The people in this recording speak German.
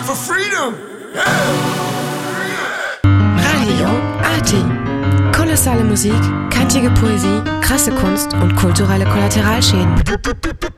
for freedom. Radio Arty. Kolossale Musik, kantige Poesie, krasse Kunst und kulturelle Kollateralschäden.